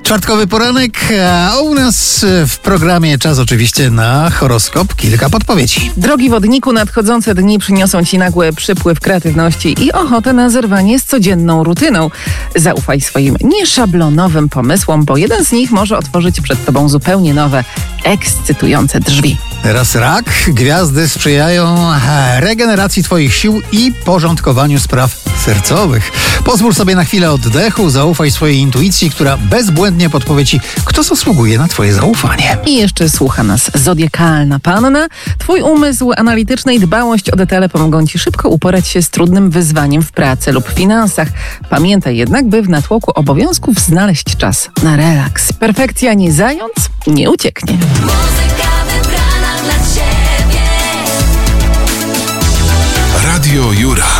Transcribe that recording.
Czwartkowy poranek, a u nas w programie czas oczywiście na horoskop. Kilka podpowiedzi. Drogi wodniku, nadchodzące dni przyniosą Ci nagły przypływ kreatywności i ochotę na zerwanie z codzienną rutyną. Zaufaj swoim nieszablonowym pomysłom, bo jeden z nich może otworzyć przed Tobą zupełnie nowe, ekscytujące drzwi. Teraz rak. Gwiazdy sprzyjają regeneracji Twoich sił i porządkowaniu spraw sercowych. Pozwól sobie na chwilę oddechu, zaufaj swojej intuicji, która bezbłędnie podpowie Ci, kto zasługuje na Twoje zaufanie. I jeszcze słucha nas zodiakalna panna. Twój umysł analityczny i dbałość o detale pomogą Ci szybko uporać się z trudnym wyzwaniem w pracy lub finansach. Pamiętaj jednak, by w natłoku obowiązków znaleźć czas na relaks. Perfekcja nie zając, nie ucieknie. Radio Jura.